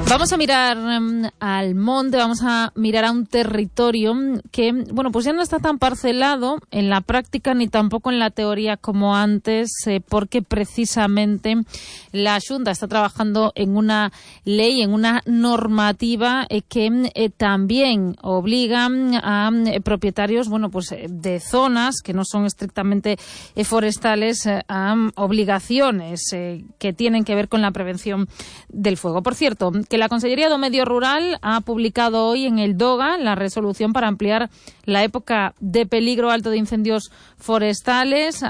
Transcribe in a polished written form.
Vamos a mirar al monte, vamos a mirar a un territorio que, bueno, pues ya no está tan parcelado en la práctica ni tampoco en la teoría como antes, porque precisamente la Xunta está trabajando en una ley, en una normativa que también obliga a propietarios, bueno, pues de zonas que no son estrictamente forestales a obligaciones que tienen que ver con la prevención del fuego. Por cierto, que la Consellería do Medio Rural ha publicado hoy en el DOGA la resolución para ampliar la época de peligro alto de incendios forestales